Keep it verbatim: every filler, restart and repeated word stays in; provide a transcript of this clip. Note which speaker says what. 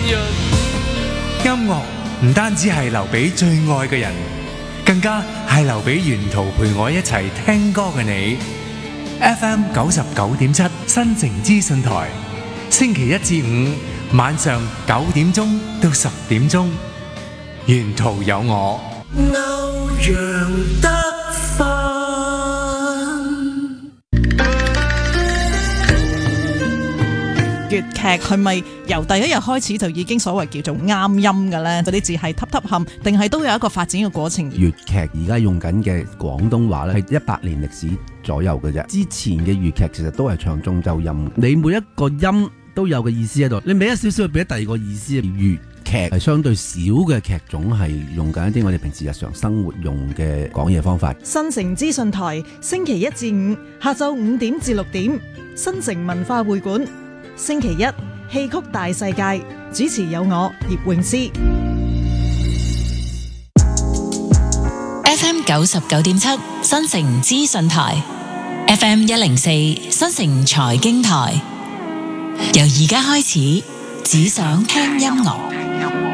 Speaker 1: 音樂唔單止係留俾最愛嘅人，更加係留俾沿途陪我一齊聽歌嘅你。F M 九十九點七新城資訊台，星期一至五晚上九點鐘到十點鐘，沿途有我。
Speaker 2: 歐陽德芬。
Speaker 3: 粵劇係咪由第一日開始就已經所謂叫做啱音嘅呢？嗰啲字係揼揼冚，定係都有一個發展嘅過程？
Speaker 4: 粵劇而家用緊嘅廣東話咧，係一百年歷史左右嘅啫。之前嘅粵劇其實都係唱中州音，你每一個音都有個意思喺度，你俾一少少，俾第二個意思。粵劇係相對少嘅劇種，係用緊一啲我哋平時日常生活用嘅講嘢方法。
Speaker 3: 新城資訊台星期一至五下晝五點至六點，新城文化會館。星期一戲曲大世界，主持有我葉詠詩。
Speaker 5: F M 九十九點七新城資訊台 ，F M 一零四新城財經台。由而家開始，只想聽音樂。